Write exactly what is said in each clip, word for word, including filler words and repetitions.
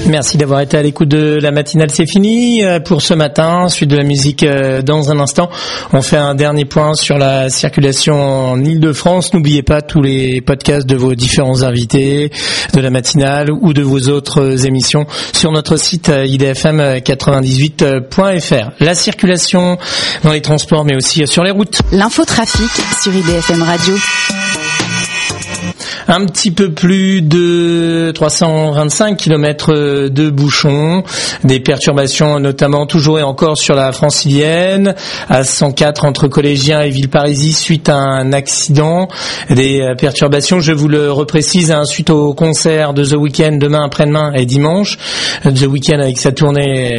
Merci d'avoir été à l'écoute de la matinale, c'est fini pour ce matin. Suite de la musique dans un instant. On fait un dernier point sur la circulation en Ile-de-France. N'oubliez pas tous les podcasts de vos différents invités, de la matinale ou de vos autres émissions sur notre site i d f m quatre-vingt-dix-huit point f r. La circulation dans les transports mais aussi sur les routes. L'infotrafic sur I D F M Radio. Un petit peu plus de trois cent vingt-cinq kilomètres de bouchons, des perturbations notamment toujours et encore sur la francilienne, à cent quatre entre Collégiens et Villeparisis suite à un accident, des perturbations, je vous le reprécise, hein, suite au concert de The Weeknd demain, après-demain et dimanche. The Weeknd avec sa tournée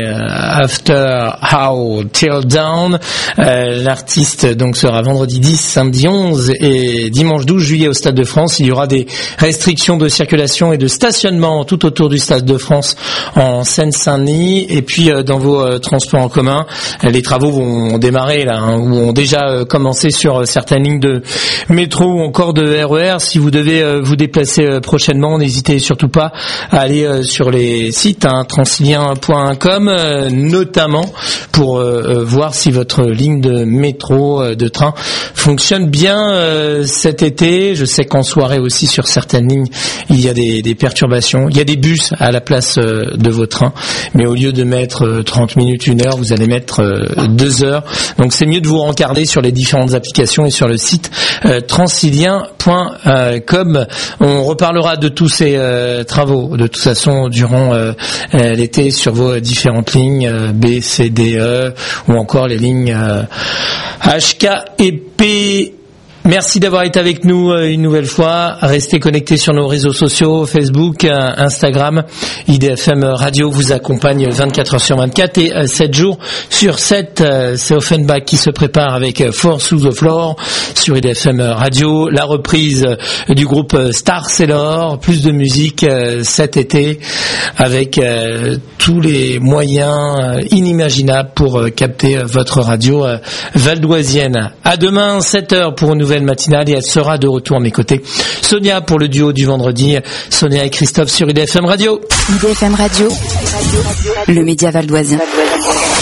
After How Till Down, euh, l'artiste donc sera vendredi dix, samedi onze et dimanche douze juillet au Stade de France. Il y aura des restrictions de circulation et de stationnement tout autour du Stade de France en Seine-Saint-Denis. Et puis euh, dans vos euh, transports en commun, les travaux vont démarrer là, hein, ou ont déjà euh, commencé sur euh, certaines lignes de métro ou encore de R E R. Si vous devez euh, vous déplacer euh, prochainement, n'hésitez surtout pas à aller euh, sur les sites hein, transilien point com euh, notamment pour euh, euh, voir si votre ligne de métro, euh, de train fonctionne bien euh, cet été. Je sais qu'en soirée aussi sur certaines lignes il y a des, des perturbations, il y a des bus à la place euh, de vos trains, mais au lieu de mettre euh, trente minutes, une heure, vous allez mettre euh, deux heures, donc c'est mieux de vous rencarder sur les différentes applications et sur le site euh, transilien point com. On reparlera de tous ces euh, travaux de toute façon durant euh, euh, l'été sur vos différentes lignes euh, B, C, D, E ou encore les lignes euh, H, K et P. Merci d'avoir été avec nous une nouvelle fois. Restez connectés sur nos réseaux sociaux, Facebook, Instagram. I D F M Radio vous accompagne vingt-quatre heures sur vingt-quatre et sept jours sur sept. C'est Offenbach qui se prépare avec Four Sous the Floor sur I D F M Radio. La reprise du groupe Star Sailor. Plus de musique cet été avec tous les moyens inimaginables pour capter votre radio valdoisienne. À demain, sept heures pour une nouvelle matinale et elle sera de retour à mes côtés. Sonia pour le duo du vendredi. Sonia et Christophe sur I D F M Radio. I D F M Radio, le média valdoisien.